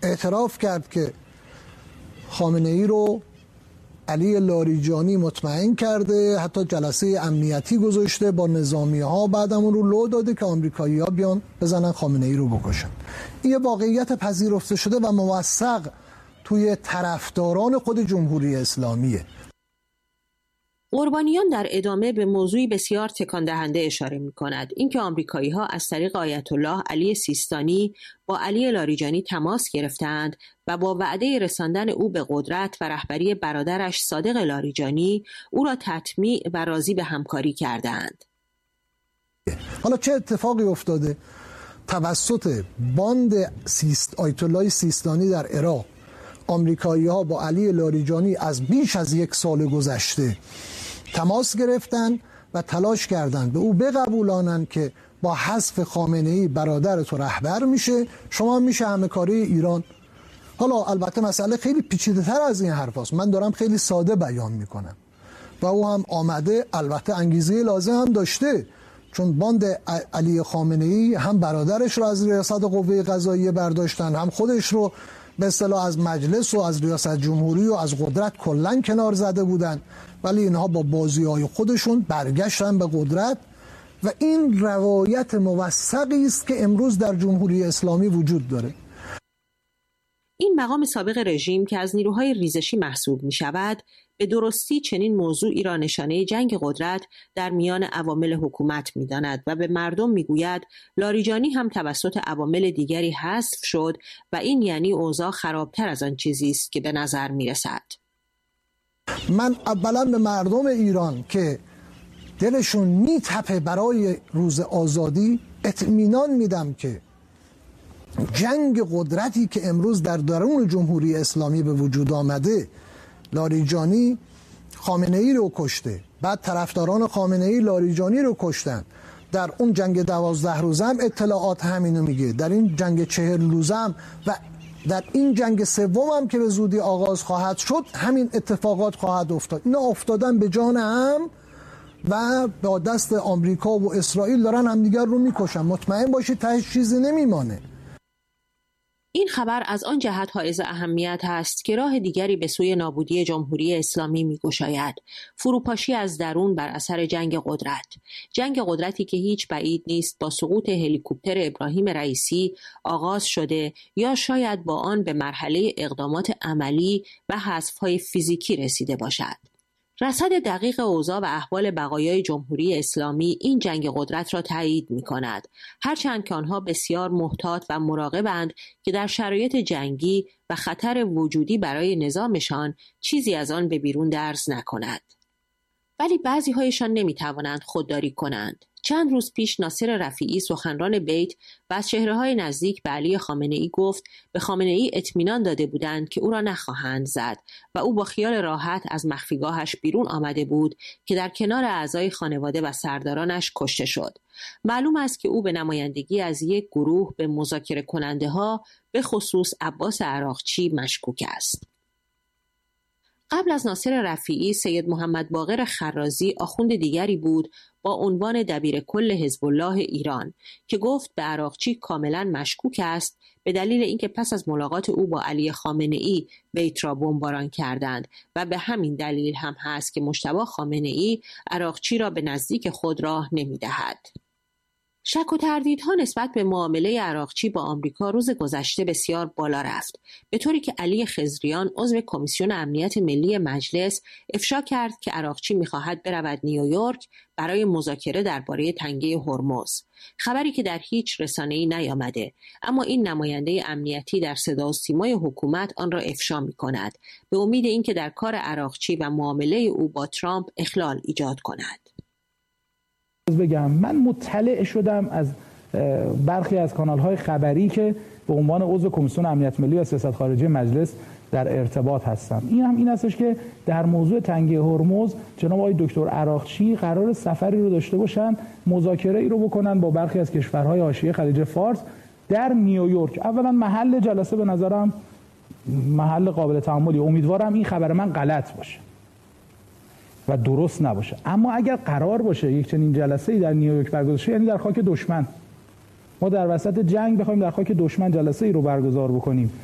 اعتراف کرد که خامنه ای رو علی لاریجانی مطمئن کرده، حتی جلسه امنیتی گذاشته با نظامی ها، بعدم اون رو لو داده که آمریکایی ها بیان بزنن خامنه ای رو بکشن. این یه واقعیت پذیرفته شده و موثق توی طرفداران خود جمهوری اسلامیه. قربانیان در ادامه به موضوعی بسیار تکان دهنده اشاره می‌کند، اینکه آمریکایی‌ها از طریق آیت الله علی سیستانی با علی لاریجانی تماس گرفتند و با وعده رساندن او به قدرت و رهبری برادرش صادق لاریجانی او را تطمیع و راضی به همکاری کردند. حالا چه اتفاقی افتاده؟ توسط باند آیت الله سیستانی در عراق، آمریکایی‌ها با علی لاریجانی از بیش از 1 سال گذشته تماس گرفتن و تلاش کردند به او بقبولانند که با حذف خامنه‌ای برادر تو رهبر میشه، شما میشه همه کاری ایران. حالا البته مسئله خیلی پیچیده‌تر از این حرف هست، من دارم خیلی ساده بیان میکنم و او هم آمده، البته انگیزه لازم هم داشته، چون باند علی خامنه‌ای هم برادرش رو از ریاست قوه قضاییه برداشتن، هم خودش رو به اصطلاح از مجلس و از ریاست جمهوری و از قدرت کلاً کنار زده بودند، ولی اینها با بازی‌های خودشون برگشتن به قدرت و این روایت موثقی است که امروز در جمهوری اسلامی وجود داره. این مقام سابق رژیم که از نیروهای ریزشی محسوب می شود، به درستی چنین موضوعی را نشانه جنگ قدرت در میان عوامل حکومت می داند و به مردم می گوید لاریجانی هم توسط عوامل دیگری حذف شد و این یعنی اوضاع خرابتر از آن چیزی است که به نظر می رسد. من اولا به مردم ایران که دلشون می تپه برای روز آزادی اطمینان میدم که جنگ قدرتی که امروز در درون جمهوری اسلامی به وجود آمده، لاریجانی خامنه ای رو کشته، بعد طرفداران خامنه ای لاریجانی رو کشتن، در اون جنگ 12 روزه هم اطلاعات همینو میگه، در این جنگ 40 روزه هم و در این جنگ سوم هم که به زودی آغاز خواهد شد همین اتفاقات خواهد افتاد. اینا افتادن به جان هم و با دست آمریکا و اسرائیل دارن همدیگر رو میکشن. مطمئن باشید تهش چیزی نمیمانه. این خبر از آن جهت حائز اهمیت است که راه دیگری به سوی نابودی جمهوری اسلامی می‌گشاید. فروپاشی از درون بر اثر جنگ قدرت. جنگ قدرتی که هیچ بعید نیست با سقوط هلیکوپتر ابراهیم رئیسی آغاز شده یا شاید با آن به مرحله اقدامات عملی و حذف‌های فیزیکی رسیده باشد. رصد دقیق اوضاع و احوال بقایای جمهوری اسلامی این جنگ قدرت را تایید می‌کند، هرچند که آنها بسیار محتاط و مراقبند که در شرایط جنگی و خطر وجودی برای نظامشان چیزی از آن به بیرون درز نکند. ولی بعضی‌هایشان نمی‌توانند خودداری کنند. چند روز پیش ناصر رفیعی سخنران بیت و از چهره‌های نزدیک به علی خامنه‌ای گفت به خامنه‌ای اطمینان داده بودند که او را نخواهند زد و او با خیال راحت از مخفیگاهش بیرون آمده بود که در کنار اعضای خانواده و سردارانش کشته شد. معلوم است که او به نمایندگی از یک گروه به مذاکره کننده ها به خصوص عباس عراقچی مشکوک است. قبل از ناصر رفیعی سید محمد باقر خرازی آخوند دیگری بود با عنوان دبیر کل حزب الله ایران که گفت به عراقچی کاملا مشکوک است به دلیل اینکه پس از ملاقات او با علی خامنه‌ای بیت را بمباران کردند و به همین دلیل هم هست که مجتبی خامنه‌ای عراقچی را به نزدیک خود راه نمی‌دهد. شک و تردیدها نسبت به معامله عراقچی با آمریکا روز گذشته بسیار بالا رفت، به طوری که علی خضریان عضو کمیسیون امنیت ملی مجلس افشا کرد که عراقچی می‌خواهد برود نیویورک برای مذاکره درباره تنگه هرمز. خبری که در هیچ رسانه‌ای نیامده، اما این نماینده امنیتی در صدا و سیمای حکومت آن را افشا می‌کند به امید اینکه در کار عراقچی و معامله او با ترامپ اخلال ایجاد کند. بگم من مطلع شدم از برخی از کانال‌های خبری که به عنوان عضو کمیسیون امنیت ملی و سیاست خارجی مجلس در ارتباط هستم. این هستش که در موضوع تنگه هرمز جناب آقای دکتر عراقچی قرار سفری رو داشته باشن، مذاکره ای رو بکنن با برخی از کشورهای حاشیه خلیج فارس در نیویورک. اولا محل جلسه به نظرم محل قابل تأملی، امیدوارم این خبر من غلط باشه و درست نباشه. اما اگر قرار باشه یک چنین جلسه‌ای در نیویورک برگزار شه، یعنی در خاک دشمن، ما در وسط جنگ بخوایم در خاک دشمن جلسه‌ای رو برگزار بکنیم